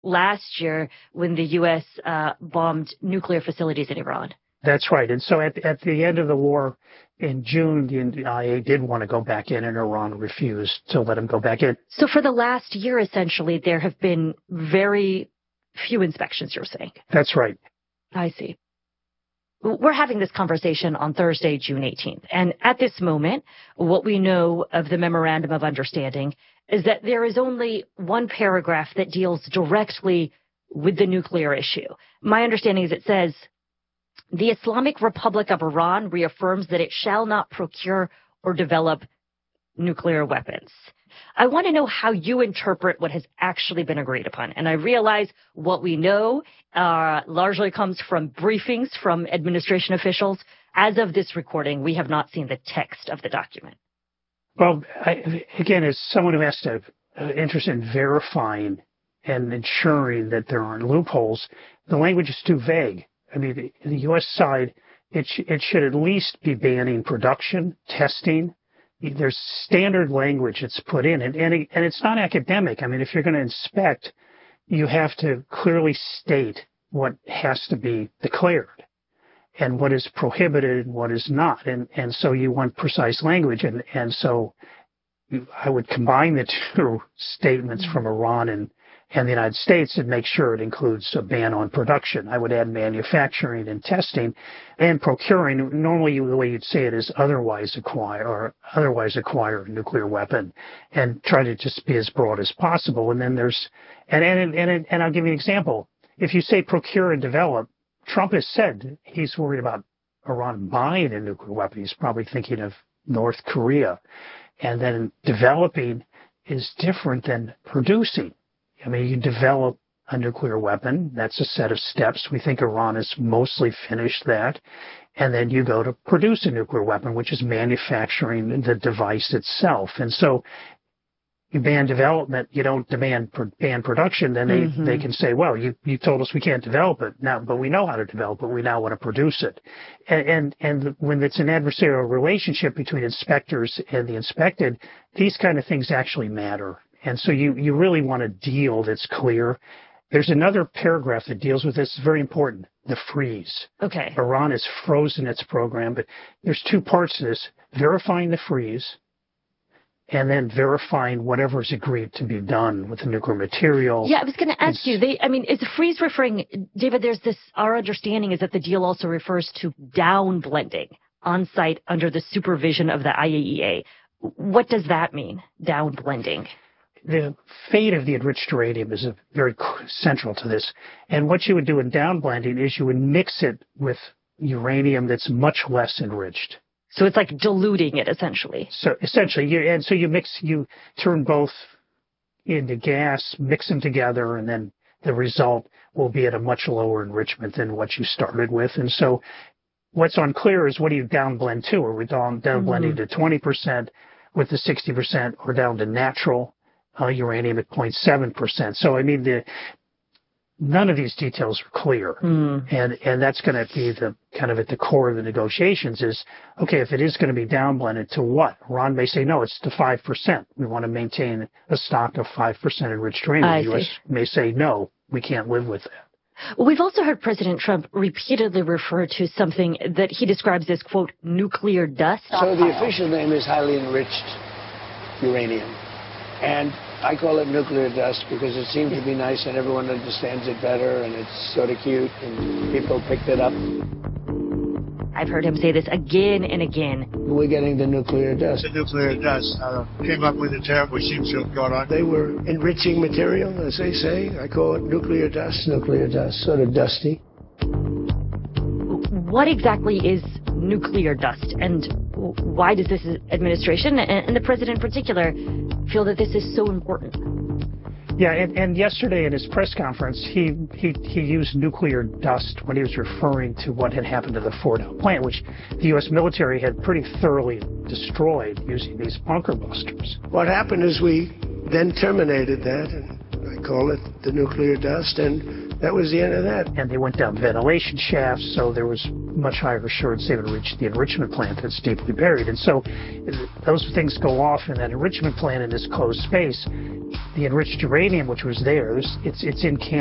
last year when the U.S. bombed nuclear facilities in Iran. That's right. And so at the end of the war in June, the IAEA did want to go back in, and Iran refused to let them go back in. So for the last year, essentially, there have been very few inspections, you're saying? That's right. I see. We're having this conversation on Thursday, June 18th. And at this moment, what we know of the Memorandum of Understanding is that there is only one paragraph that deals directly with the nuclear issue. My understanding is it says, the Islamic Republic of Iran reaffirms that it shall not procure or develop nuclear weapons. I want to know how you interpret what has actually been agreed upon. And I realize what we know largely comes from briefings from administration officials. As of this recording, we have not seen the text of the document. Well, again, as someone who has to interested in verifying and ensuring that there aren't loopholes, the language is too vague. I mean, the U.S. side, it should at least be banning production, testing. There's standard language that's put in, and it's not academic. I mean, if you're going to inspect, you have to clearly state what has to be declared and what is prohibited and what is not. And so you want precise language. And so I would combine the two statements from Iran and the United States and make sure it includes a ban on production. I would add manufacturing and testing and procuring. Normally, the way you'd say it is otherwise acquire a nuclear weapon, and try to just be as broad as possible. And then there's, and I'll give you an example. If you say procure and develop, Trump has said he's worried about Iran buying a nuclear weapon. He's probably thinking of North Korea. And then developing is different than producing. I mean, you develop a nuclear weapon. That's a set of steps. We think Iran has mostly finished that. And then you go to produce a nuclear weapon, which is manufacturing the device itself. And so you ban development, you don't ban production, then they can say, well, you told us we can't develop it now, but we know how to develop it. We now want to produce it. And when it's an adversarial relationship between inspectors and the inspected, these kind of things actually matter. And so you really want a deal that's clear. There's another paragraph that deals with this. It's very important. The freeze. Okay. Iran has frozen its program, but there's two parts to this. Verifying the freeze and then verifying whatever's agreed to be done with the nuclear material. Yeah, I was going to ask you, is the freeze referring, David, our understanding is that the deal also refers to down blending on site under the supervision of the IAEA. What does that mean, down blending? The fate of the enriched uranium is very central to this. And what you would do in downblending is you would mix it with uranium that's much less enriched. So it's like diluting it, essentially. So essentially, you turn both into gas, mix them together, and then the result will be at a much lower enrichment than what you started with. And so what's unclear is, what do you downblend to? Are we downblending to 20% with the 60%, or down to natural uranium at 0.7%. So, I mean, none of these details are clear. And that's going to be the kind of at the core of the negotiations is, okay, if it is going to be downblended, to what? Iran may say, no, it's to 5%. We want to maintain a stock of 5% enriched uranium. The U.S. may say, no, we can't live with that. Well, we've also heard President Trump repeatedly refer to something that he describes as, quote, nuclear dust. So the official name is highly enriched uranium. And I call it nuclear dust because it seems to be nice and everyone understands it better, and it's sort of cute and people picked it up. I've heard him say this again and again. We're getting the nuclear dust. The nuclear dust came up with a terrible seems to have gone on. They were enriching material, as they say. I call it nuclear dust, sort of dusty. What exactly is nuclear dust, and why does this administration and the president in particular feel that this is so important? Yeah, and yesterday in his press conference, he used nuclear dust when he was referring to what had happened to the Fordow plant, which the U.S. military had pretty thoroughly destroyed using these bunker busters. What happened is we then terminated that, and I call it the nuclear dust, and that was the end of that. And they went down ventilation shafts, so there was much higher assurance they would reach the enrichment plant that's deeply buried. And so those things go off in that enrichment plant in this closed space. the enriched uranium, which was there, it's in Canada.